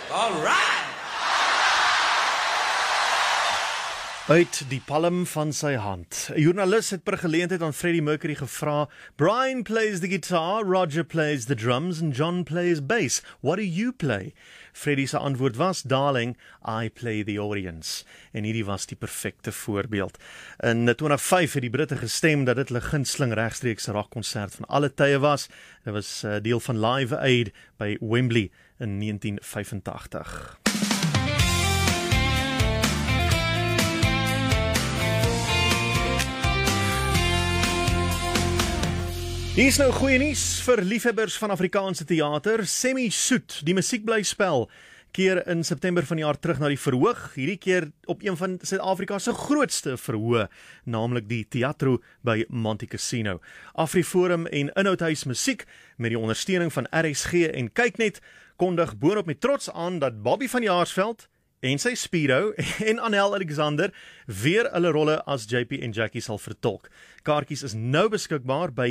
All right. Uit die palm van sy hand. 'n Joernalis het per geleentheid aan Freddie Mercury gevra, Brian plays the guitar, Roger plays the drums and John plays bass. What do you play? Freddie se antwoord was, Darling, I play the audience. En hierdie was die perfekte voorbeeld. In 2005 het die Britte gestem dat dit hulle gunsteling regstreekse rockkonsert van alle tye was. Dit was deel van Live Aid by Wembley in 1985. Hier is nou goeie nuus vir liefhebbers van Afrikaanse teater. Semi Soet, die musiekblyspel, keer in September van die jaar terug na die verhoog. Hierdie keer op een van Suid-Afrika se grootste verhoë, naamlik die Teatro by Monte Cassino. AfriForum en Inhoudhuis Musiek met die ondersteuning van RSG en Kyknet kondig boonop met trots aan dat Bobby van Jaarsveld en sy Speedo en Anel Alexander weer hulle rolle as JP en Jackie sal vertolk. Kaartjies is nou beskikbaar by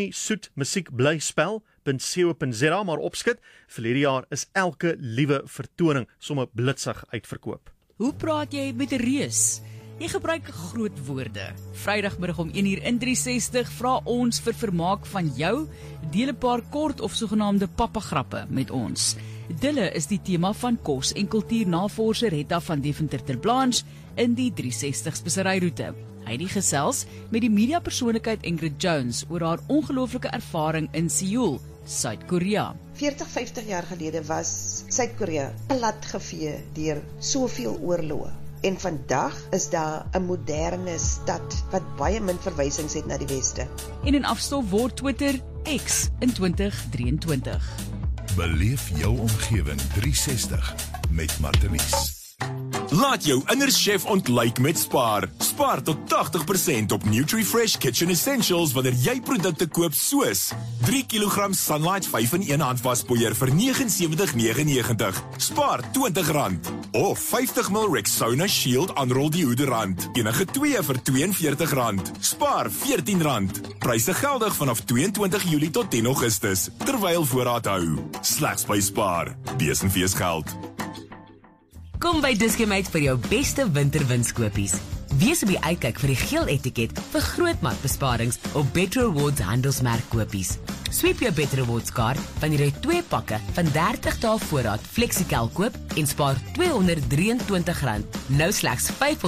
semi-soet-musiekblyspel.co.za, maar opskit, verlede jaar is elke liewe vertoning somme blitsig uitverkoop. Hoe praat jy met 'n reus? Jy gebruik groot woorde. Vrydagmiddag om 1uur in 360 vra ons vir vermaak van jou, deel 'n paar kort of sogenaamde pappagrappe met ons. Dille is die tema van kos- en kultuurnavorser Retta van Deventer-Terblanche in die 360 speseryroete. Hy het gesels met die mediapersoonlikheid Ingrid Jones oor haar ongelooflike ervaring in Seoul, Suid-Korea. 40-50 jaar gelede was Suid-Korea plat gevee deur soveel oorloë. En vandag is daar 'n moderne stad wat baie min verwysings het na die weste. En in afstof word Twitter X in 2023. Beleef jou omgewing 360 met Martelies. Laat jou innerchef ontluik met Spar. Spaar tot 80% op NutriFresh Kitchen Essentials wanneer jy produkte koop soos 3 kg Sunlight 5-in-1 handwaspoeier vir R79,99. Spaar R20. Of 50 ml Rexona Shield aanrol deodorant. Enige 2 vir R42. Spaar R14. Pryse geldig vanaf 22 Julie tot 10 Augustus. Terwyl voorraad hou. Slegs by Spar. Bees en feesgeld. Kom by Dis-Chem uit vir jou beste winterwinskopies. Wees op die uitkyk vir die geel etiket vir grootmarkbesparings op Better Rewards handelsmerkkopies. Sweep jou Better Rewards kaart wanneer jy 2 pakke van 30 dae voorraad FlexiCal koop en spaar R223, nou slegs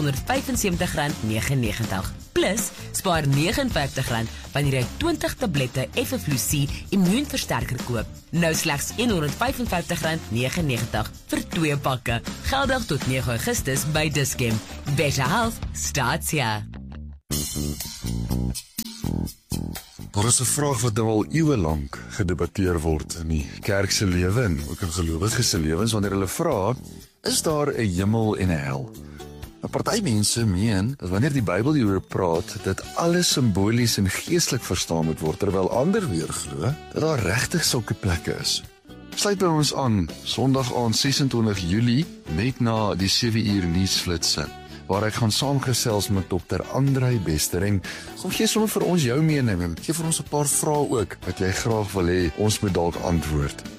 R575,99. Plus, spaar R59 wanneer jy 20 tablette Effevlucie immuunversterker koop, nou slegs R155,99 vir 2 pakke. Geldig tot 9 Augustus by Dis-Chem. Better health starts here. Daar is 'n vraag wat al eeue lank gedebatteer word in die kerk se lewe en ook in gelowiges se lewens wanneer hulle vra, is daar 'n hemel en 'n hel? 'n Party mense meen dat wanneer die Bybel hieroor praat, dit alles simbolies en geestelik verstaan moet word, terwyl ander weer glo dat daar regtig sulke plekke is. Sluit by ons aan Sondag aand 26 Julie net na die 7uur nuusflitse, waar ek gaan saamgesels met Dr. Andrei Bester en kom gee sommer vir ons jou mening en gee vir ons 'n paar vrae ook wat jy graag wil hê ons moet dalk antwoord.